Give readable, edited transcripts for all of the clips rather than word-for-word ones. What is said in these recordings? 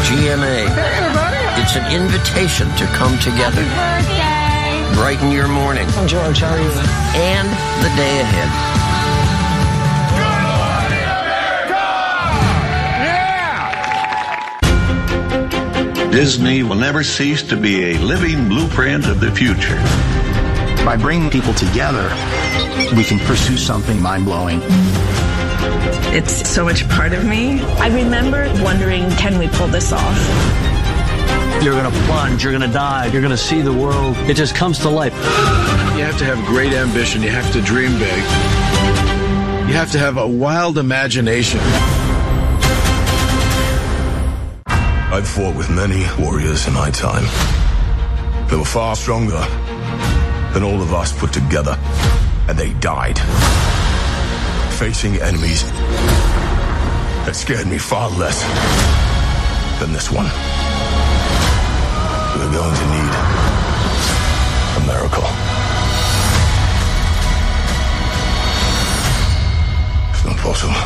GMA. Hey, everybody. It's an invitation to come together. Happy birthday. Brighten your morning. I'm George. How are you? And the day ahead. Disney will never cease to be a living blueprint of the future. By bringing people together, we can pursue something mind-blowing. It's so much part of me. I remember wondering, can we pull this off? You're going to plunge, you're going to dive, you're going to see the world. It just comes to life. You have to have great ambition. You have to dream big. You have to have a wild imagination. I've fought with many warriors in my time. They were far stronger than all of us put together, and they died facing enemies that scared me far less than this one. We're going to need a miracle. It's not possible.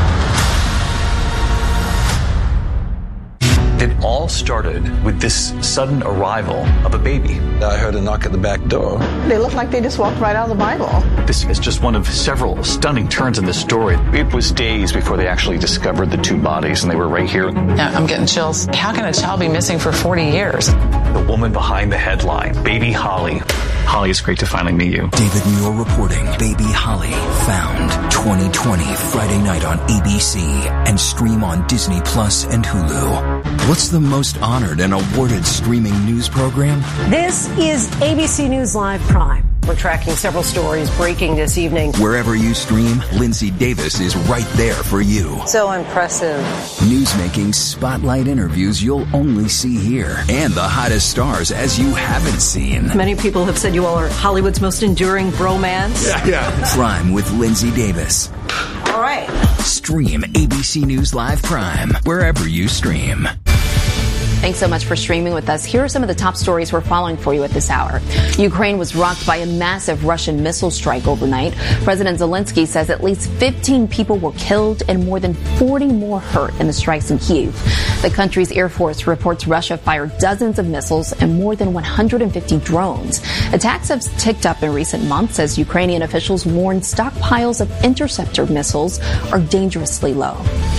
It all started with this sudden arrival of a baby. I heard a knock at the back door. They look like they just walked right out of the Bible. This is just one of several stunning turns in this story. It was days before they actually discovered the two bodies, and they were right here. Yeah, I'm getting chills. How can a child be missing for 40 years? The woman behind the headline, Baby Holly. Holly, it's great to finally meet you. David Muir reporting Baby Holly found 2020 Friday night on ABC and stream on Disney Plus and Hulu. What's the most honored and awarded streaming news program? This is ABC News Live Prime. We're tracking several stories breaking this evening. Wherever you stream, Lindsay Davis is right there for you. So impressive. Newsmaking spotlight interviews you'll only see here. And the hottest stars as you haven't seen. Many people have said you all are Hollywood's most enduring bromance. Yeah. Prime with Lindsay Davis. All right. Stream ABC News Live Prime wherever you stream. Thanks so much for streaming with us. Here are some of the top stories we're following for you at this hour. Ukraine was rocked by a massive Russian missile strike overnight. President Zelensky says at least 15 people were killed and more than 40 more hurt in the strikes in Kyiv. The country's Air Force reports Russia fired dozens of missiles and more than 150 drones. Attacks have ticked up in recent months as Ukrainian officials warn stockpiles of interceptor missiles are dangerously low.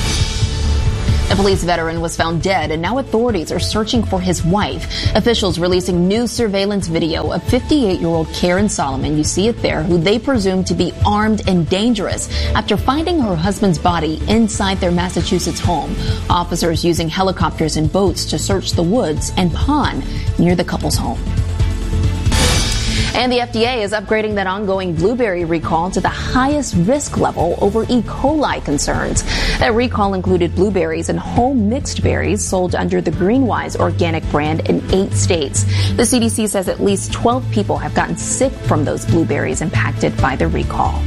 A police veteran was found dead, and now authorities are searching for his wife. Officials releasing new surveillance video of 58-year-old Karen Solomon, you see it there, who they presume to be armed and dangerous after finding her husband's body inside their Massachusetts home. Officers using helicopters and boats to search the woods and pond near the couple's home. And the FDA is upgrading that ongoing blueberry recall to the highest risk level over E. coli concerns. That recall included blueberries and whole mixed berries sold under the Greenwise organic brand in 8 states. The CDC says at least 12 people have gotten sick from those blueberries impacted by the recall.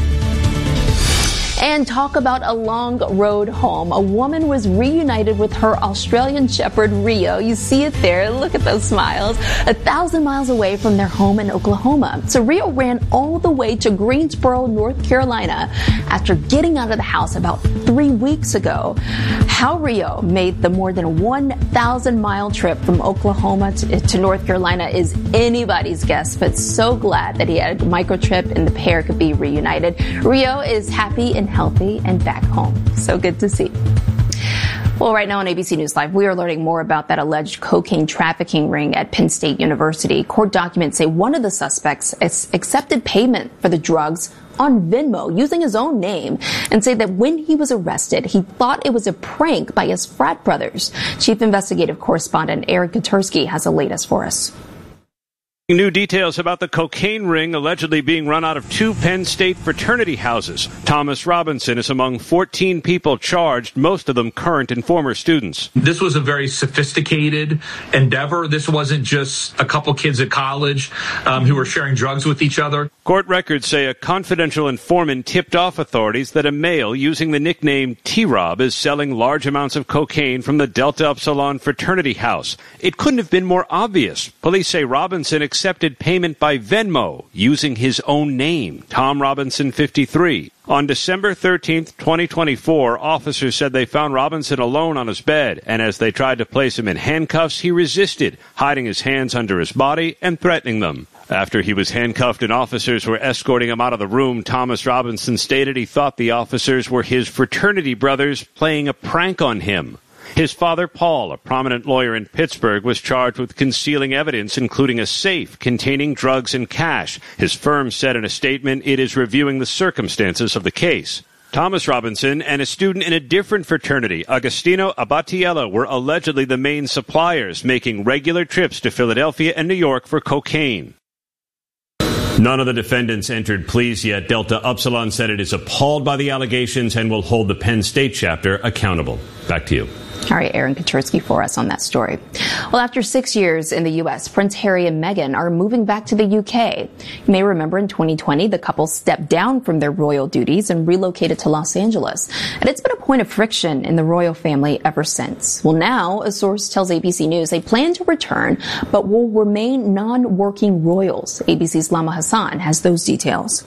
And talk about a long road home. A woman was reunited with her Australian Shepherd, Rio. You see it there. Look at those smiles. 1,000 miles away from their home in Oklahoma. So Rio ran all the way to Greensboro, North Carolina after getting out of the house about 3 weeks ago. How Rio made the more than 1,000-mile trip from Oklahoma to North Carolina is anybody's guess, but so glad that he had a microtrip and the pair could be reunited. Rio is happy and healthy and back home. So good to see. Well, right now on ABC News Live, we are learning more about that alleged cocaine trafficking ring at Penn State University. Court documents say one of the suspects accepted payment for the drugs on Venmo using his own name and say that when he was arrested, he thought it was a prank by his frat brothers. Chief Investigative Correspondent Eric Katursky has the latest for us. New details about the cocaine ring allegedly being run out of 2 Penn State fraternity houses. Thomas Robinson is among 14 people charged, most of them current and former students. This was a very sophisticated endeavor. This wasn't just a couple kids at college who were sharing drugs with each other. Court records say a confidential informant tipped off authorities that a male using the nickname T-Rob is selling large amounts of cocaine from the Delta Upsilon fraternity house. It couldn't have been more obvious. Police say Robinson accepted accepted payment by Venmo using his own name, Tom Robinson, 53. On December 13th, 2024, officers said they found Robinson alone on his bed, and as they tried to place him in handcuffs, he resisted, hiding his hands under his body and threatening them. After he was handcuffed and officers were escorting him out of the room, Thomas Robinson stated he thought the officers were his fraternity brothers playing a prank on him. His father, Paul, a prominent lawyer in Pittsburgh, was charged with concealing evidence, including a safe containing drugs and cash. His firm said in a statement it is reviewing the circumstances of the case. Thomas Robinson and a student in a different fraternity, Agostino Abatiello, were allegedly the main suppliers, making regular trips to Philadelphia and New York for cocaine. None of the defendants entered pleas yet. Delta Upsilon said it is appalled by the allegations and will hold the Penn State chapter accountable. Back to you. All right, Aaron Katersky for us on that story. Well, after 6 years in the U.S., Prince Harry and Meghan are moving back to the U.K. You may remember in 2020, the couple stepped down from their royal duties and relocated to Los Angeles. And it's been a point of friction in the royal family ever since. Well, now, a source tells ABC News they plan to return, but will remain non-working royals. ABC's Lama Hassan has those details.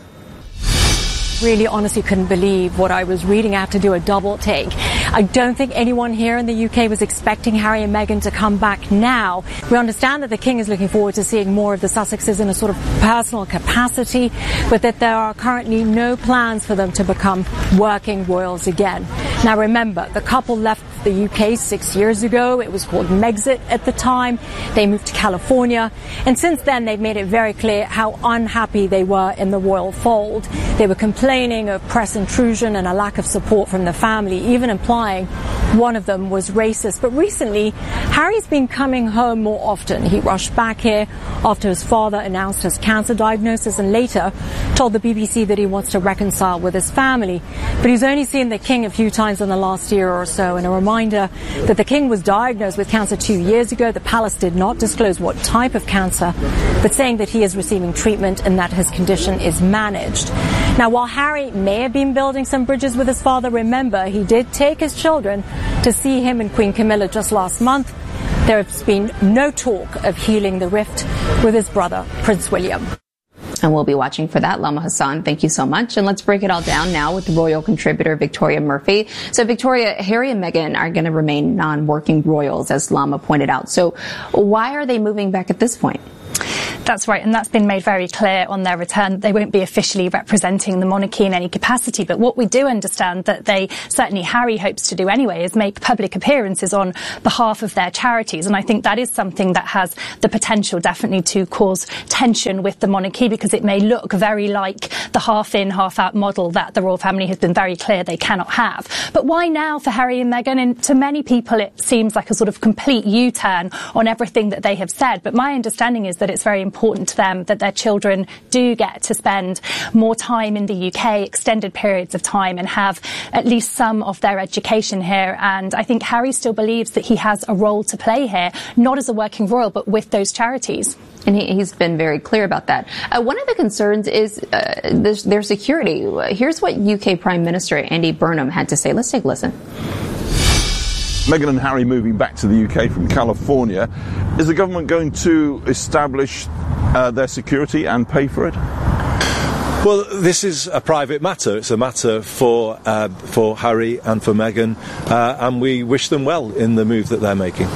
Really honestly couldn't believe what I was reading. I had to do a double take. I don't think anyone here in the UK was expecting Harry and Meghan to come back now. We understand that the King is looking forward to seeing more of the Sussexes in a sort of personal capacity, but that there are currently no plans for them to become working royals again. Now remember, the couple left the UK 6 years ago. It was called Megxit at the time. They moved to California, and since then they've made it very clear how unhappy they were in the royal fold. They were complaining of press intrusion and a lack of support from the family, even implying one of them was racist. But recently, Harry's been coming home more often. He rushed back here after his father announced his cancer diagnosis and later told the BBC that he wants to reconcile with his family. But he's only seen the King a few times in the last year or so, and a reminder that the King was diagnosed with cancer 2 years ago. The palace did not disclose what type of cancer, but saying that he is receiving treatment and that his condition is managed. Now, while Harry may have been building some bridges with his father, remember, he did take his children to see him and Queen Camilla just last month. There has been no talk of healing the rift with his brother, Prince William. And we'll be watching for that. Lama Hassan, thank you so much. And let's break it all down now with royal contributor Victoria Murphy. So Victoria, Harry and Meghan are going to remain non-working royals, as Lama pointed out. So why are they moving back at this point? That's right, and that's been made very clear on their return. They won't be officially representing the monarchy in any capacity, but what we do understand that they, certainly Harry hopes to do anyway, is make public appearances on behalf of their charities, and I think that is something that has the potential definitely to cause tension with the monarchy, because it may look very like the half-in, half-out model that the royal family has been very clear they cannot have. But why now for Harry and Meghan? And to many people it seems like a sort of complete U-turn on everything that they have said, but my understanding is that it's very important to them that their children do get to spend more time in the UK, extended periods of time, and have at least some of their education here. And I think Harry still believes that he has a role to play here, not as a working royal, but with those charities. And he's been very clear about that. One of the concerns is their security. Here's what UK Prime Minister Andy Burnham had to say. Let's take a listen. Meghan and Harry moving back to the UK from California. Is the government going to establish their security and pay for it? Well, this is a private matter. It's a matter for Harry and for Meghan, and we wish them well in the move that they're making.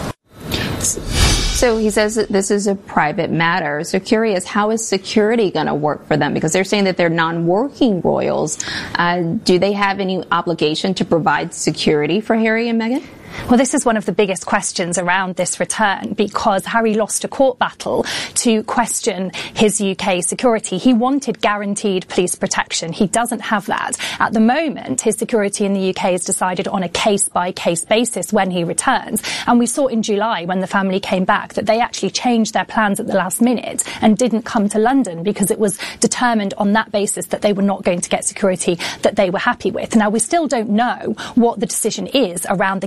So he says that this is a private matter. So curious, how is security going to work for them? Because they're saying that they're non-working royals. Do they have any obligation to provide security for Harry and Meghan? Well, this is one of the biggest questions around this return, because Harry lost a court battle to question his UK security. He wanted guaranteed police protection. He doesn't have that. At the moment, his security in the UK is decided on a case-by-case basis when he returns. And we saw in July, when the family came back, that they actually changed their plans at the last minute and didn't come to London because it was determined on that basis that they were not going to get security that they were happy with. Now, we still don't know what the decision is around the case-by-case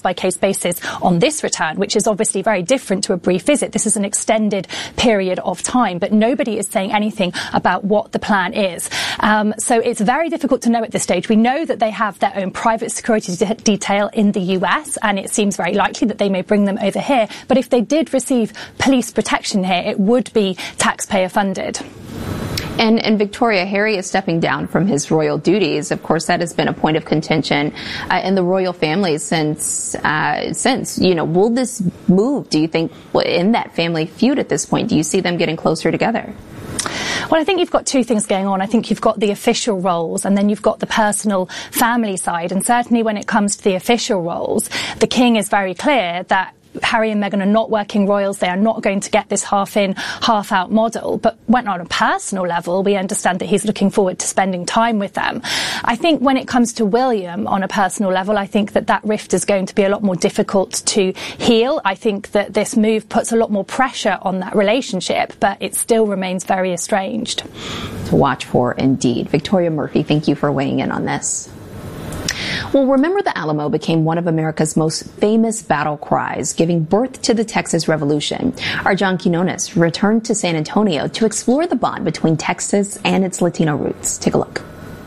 case-by-case basis on this return, which is obviously very different to a brief visit. This is an extended period of time, but nobody is saying anything about what the plan is. So it's very difficult to know at this stage. We know that they have their own private security detail in the US, and it seems very likely that they may bring them over here. But if they did receive police protection here, it would be taxpayer funded. And Victoria, Harry is stepping down from his royal duties. Of course, that has been a point of contention in the royal family since, will this move, do you think, in that family feud at this point? Do you see them getting closer together? Well, I think you've got two things going on. I think you've got the official roles and then you've got the personal family side. And certainly when it comes to the official roles, the king is very clear that Harry and Meghan are not working royals. They are not going to get this half-in, half-out model. But when on a personal level, we understand that he's looking forward to spending time with them. I think when it comes to William, on a personal level, I think that rift is going to be a lot more difficult to heal. I think that this move puts a lot more pressure on that relationship, but it still remains very estranged. To watch for, indeed. Victoria Murphy, thank you for weighing in on this. Well, Remember the Alamo became one of America's most famous battle cries, giving birth to the Texas Revolution. Our John Quinones returned to San Antonio to explore the bond between Texas and its Latino roots. Take a look.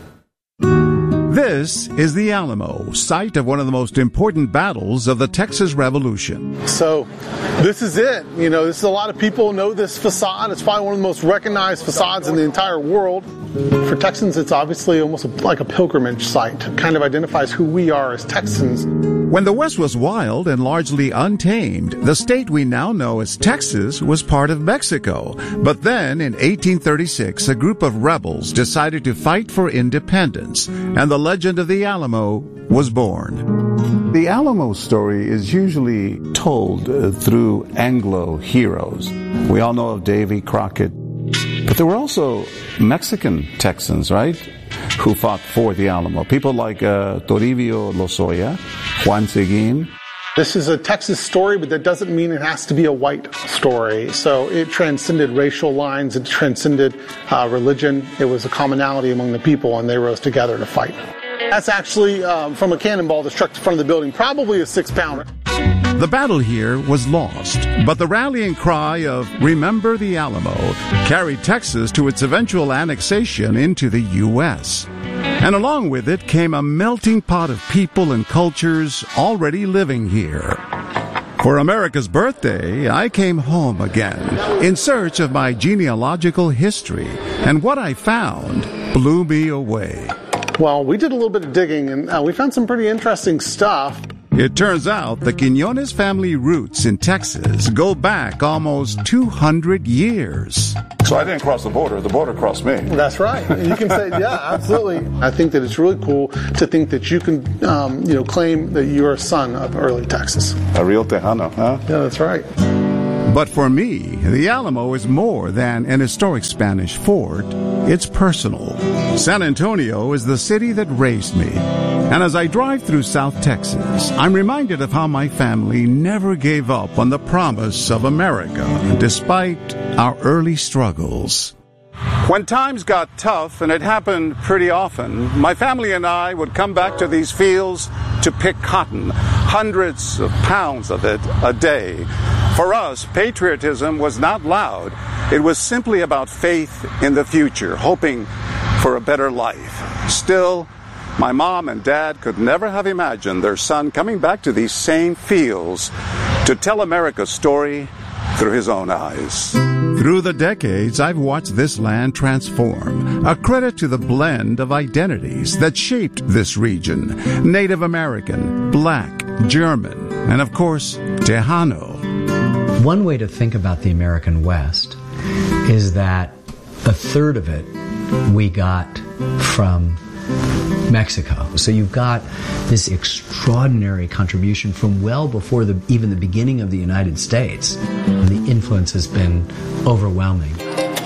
This is the Alamo, site of one of the most important battles of the Texas Revolution. So this is it. This is a lot of people know this facade. It's probably one of the most recognized facades in the entire world. For Texans, it's obviously almost like a pilgrimage site. It kind of identifies who we are as Texans. When the West was wild and largely untamed, the state we now know as Texas was part of Mexico. But then, in 1836, a group of rebels decided to fight for independence, and the legend of the Alamo was born. The Alamo story is usually told through Anglo heroes. We all know of Davy Crockett, but there were also Mexican Texans, right, who fought for the Alamo. People like Toribio Lozoya, Juan Seguin. This is a Texas story, but that doesn't mean it has to be a white story. So it transcended racial lines, it transcended religion. It was a commonality among the people, and they rose together to fight. That's actually from a cannonball that struck the front of the building, probably a 6-pounder. The battle here was lost, but the rallying cry of Remember the Alamo carried Texas to its eventual annexation into the U.S. And along with it came a melting pot of people and cultures already living here. For America's birthday, I came home again in search of my genealogical history, and what I found blew me away. Well, we did a little bit of digging, and we found some pretty interesting stuff. It turns out the Quinones family roots in Texas go back almost 200 years. So I didn't cross the border crossed me. That's right. You can say, yeah, absolutely. I think that it's really cool to think that you can, claim that you're a son of early Texas. A real Tejano, huh? Yeah, that's right. But for me, the Alamo is more than an historic Spanish fort. It's personal. San Antonio is the city that raised me. And as I drive through South Texas, I'm reminded of how my family never gave up on the promise of America, despite our early struggles. When times got tough, and it happened pretty often, my family and I would come back to these fields to pick cotton, hundreds of pounds of it a day. For us, patriotism was not loud. It was simply about faith in the future, hoping for a better life. Still, my mom and dad could never have imagined their son coming back to these same fields to tell America's story through his own eyes. Through the decades, I've watched this land transform, a credit to the blend of identities that shaped this region: Native American, Black, German, and of course, Tejano. One way to think about the American West is that a third of it we got from Mexico. So you've got this extraordinary contribution from well before even the beginning of the United States. The influence has been overwhelming.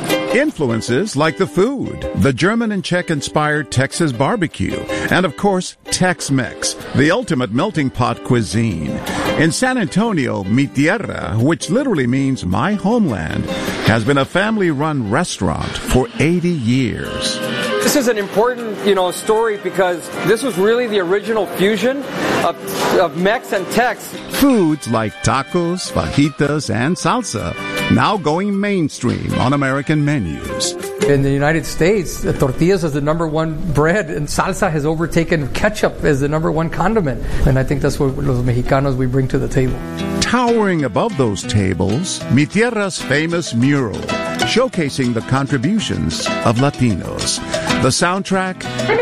Influences like the food, the German and Czech-inspired Texas barbecue, and of course, Tex-Mex, the ultimate melting pot cuisine. In San Antonio, Mi Tierra, which literally means my homeland, has been a family-run restaurant for 80 years. This is an important, story because this was really the original fusion of Mex and Tex. Foods like tacos, fajitas, and salsa now going mainstream on American menus. In the United States, the tortillas is the number one bread, and salsa has overtaken ketchup as the number one condiment. And I think that's what los Mexicanos we bring to the table. Towering above those tables, Mi Tierra's famous mural, showcasing the contributions of Latinos. The soundtrack,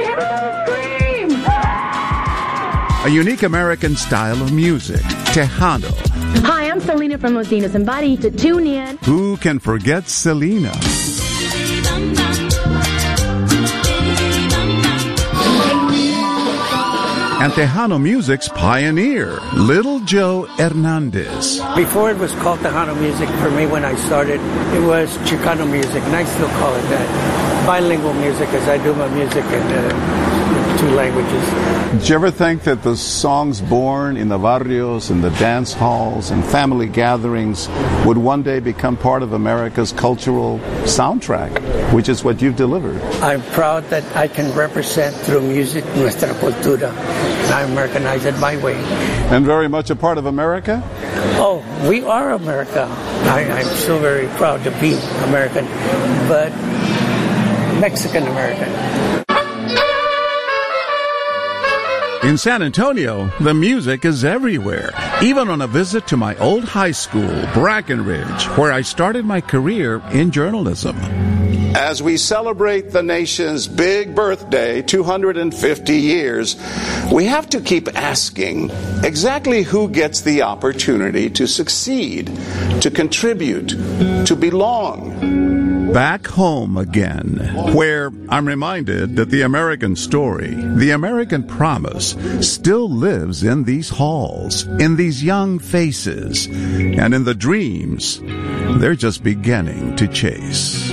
a unique American style of music, Tejano. Hi, I'm Selena from Los Dinos. Invite you to tune in. Who can forget Selena? And Tejano music's pioneer, Little Joe Hernandez. Before it was called Tejano music, for me when I started, it was Chicano music, and I still call it that. Bilingual music, as I do my music in 2 languages. Did you ever think that the songs born in the barrios, in the dance halls, and family gatherings would one day become part of America's cultural soundtrack, which is what you've delivered? I'm proud that I can represent through music nuestra cultura. I Americanize it my way. And very much a part of America? Oh, we are America. I'm so very proud to be American, but Mexican-American. In San Antonio, the music is everywhere, even on a visit to my old high school, Brackenridge, where I started my career in journalism. As we celebrate the nation's big birthday, 250 years, we have to keep asking exactly who gets the opportunity to succeed, to contribute, to belong. Back home again, where I'm reminded that the American story, the American promise, still lives in these halls, in these young faces, and in the dreams they're just beginning to chase.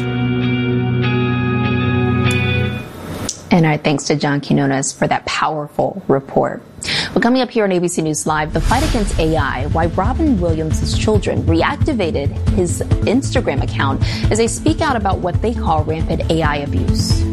And our thanks to John Quinones for that powerful report. Well, coming up here on ABC News Live, the fight against AI, why Robin Williams' children reactivated his Instagram account as they speak out about what they call rampant AI abuse.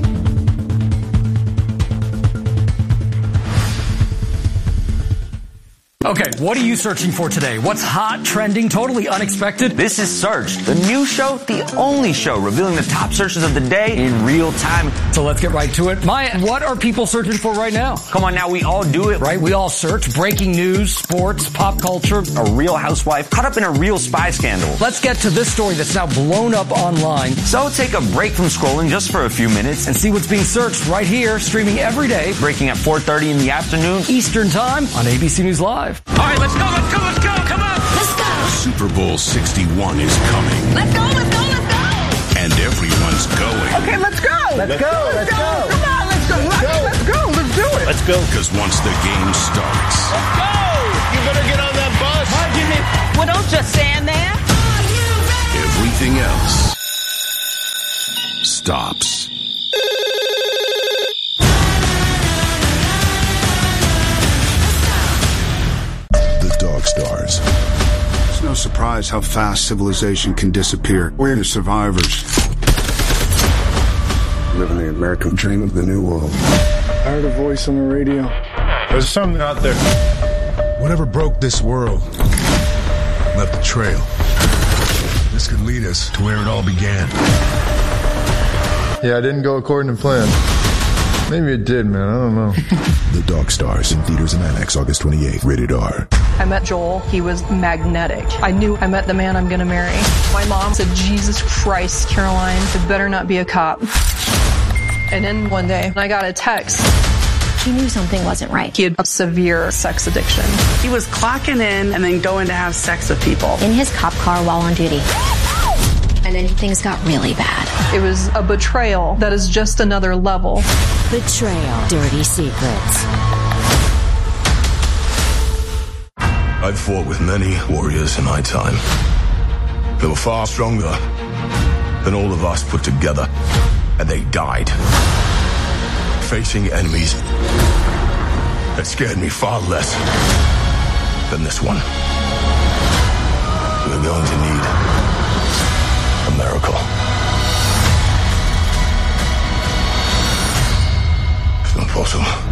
Okay, what are you searching for today? What's hot, trending, totally unexpected? This is Search, the new show, the only show revealing the top searches of the day in real time. So let's get right to it. Maya, what are people searching for right now? Come on now, we all do it. Right, we all search breaking news, sports, pop culture. A real housewife caught up in a real spy scandal. Let's get to this story that's now blown up online. So take a break from scrolling just for a few minutes and see what's being searched right here, streaming every day. Breaking at 4:30 in the afternoon. Eastern Time on ABC News Live. All right, let's go, come on. Let's go. Super Bowl 61 is coming. Let's go. And everyone's going. Okay, let's go. Let's go. Come on, let's go. Let's do it. Let's go. Because once the game starts. Let's go. You better get on that bus. Why, Jimmy? Well, don't just stand there. Everything else stops. Dog Stars. It's no surprise how fast civilization can disappear. We're the survivors. Living the American dream of the new world. I heard a voice on the radio. There's something out there. Whatever broke this world left a trail. This could lead us to where it all began. Yeah, I didn't go according to plan. Maybe it did, man. I don't know. The Dog Stars in theaters and IMAX August 28th. Rated R. I met Joel. He was magnetic. I knew I met the man I'm going to marry. My mom said, Jesus Christ, Caroline, it better not be a cop. And then one day, I got a text. He knew something wasn't right. He had a severe sex addiction. He was clocking in and then going to have sex with people. In his cop car while on duty. And then things got really bad. It was a betrayal that is just another level. Betrayal. Dirty secrets. I've fought with many warriors in my time. They were far stronger than all of us put together, and they died facing enemies that scared me far less than this one. We're going to need a miracle. immortal.